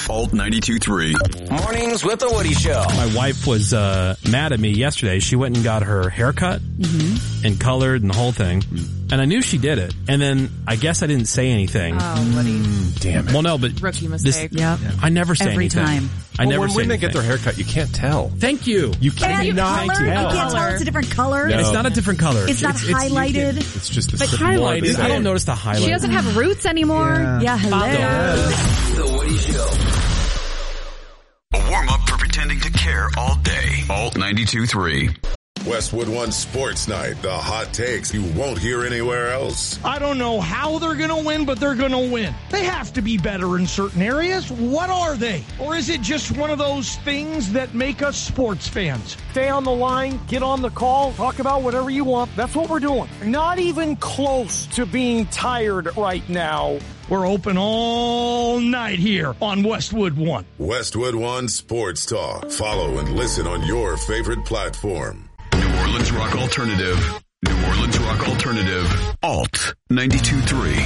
Alt 92.3. Mornings with the Woody Show. My wife was mad at me yesterday. She went and got her hair cut and colored and the whole thing. And I knew she did it. And then I guess I didn't say anything. Oh, Woody. Damn it. Well, no, but Rookie mistake. I never say Every anything. time. I never when say women anything. get their hair cut, you can't tell. Thank you. You And cannot color, you tell. can't tell it's a different color. No. It's not a different color. It's not highlighted. It's just the But Highlighted. I don't notice the highlight. She doesn't have roots anymore. Yeah, hello. The Woody Show. A warm-up for pretending to care all day. Alt 92.3. Westwood One Sports Night. The hot takes you won't hear anywhere else. I don't know how they're going to win, but they're going to win. They have to be better in certain areas. What are they? Or is it just one of those things that make us sports fans? Stay on the line, get on the call, talk about whatever you want. That's what we're doing. Not even close to being tired right now. We're open all night here on Westwood One. Westwood One Sports Talk. Follow and listen on your favorite platform. New Orleans Rock Alternative. New Orleans Rock Alternative. Alt 92.3.